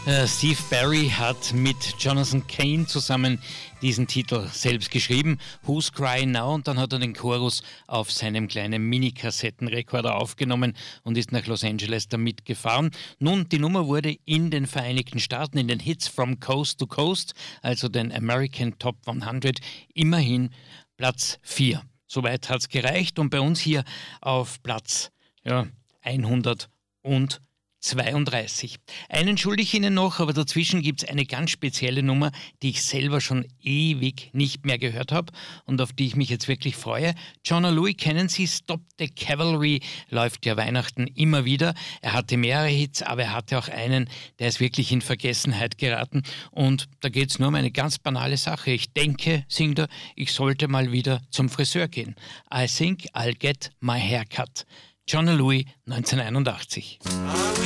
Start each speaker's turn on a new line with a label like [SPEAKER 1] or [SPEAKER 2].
[SPEAKER 1] Steve Barry hat mit Jonathan Cain zusammen diesen Titel selbst geschrieben, Who's Crying Now, und dann hat er den Chorus auf seinem kleinen Mini-Kassettenrekorder aufgenommen und ist nach Los Angeles damit gefahren. Nun, die Nummer wurde in den Vereinigten Staaten in den Hits from Coast to Coast, also den American Top 100, immerhin Platz 4. Soweit hat es gereicht und bei uns hier auf Platz 132. Einen schulde ich Ihnen noch, aber dazwischen gibt es eine ganz spezielle Nummer, die ich selber schon ewig nicht mehr gehört habe und auf die ich mich jetzt wirklich freue. Jona Lewie kennen Sie, Stop the Cavalry läuft ja Weihnachten immer wieder. Er hatte mehrere Hits, aber er hatte auch einen, der ist wirklich in Vergessenheit geraten und da geht es nur um eine ganz banale Sache. Ich denke, singt er, ich sollte mal wieder zum Friseur gehen. I think I'll get my hair cut. Jona Lewie, 1981.